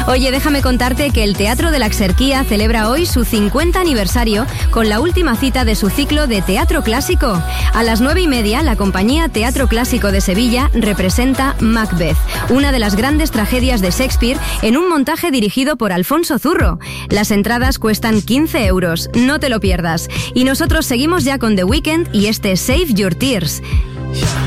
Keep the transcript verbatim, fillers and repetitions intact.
Oye, déjame contarte que el Teatro de la Exerquía celebra hoy su cincuenta aniversario con la última cita de su ciclo de teatro clásico. A las nueve y media, la compañía Teatro Clásico de Sevilla representa Macbeth, una de las grandes tragedias de Shakespeare, en un montaje dirigido por Alfonso Zurro. Las entradas cuestan quince euros, no te lo pierdas. Y nosotros seguimos ya con The Weeknd y este Save Your Tears.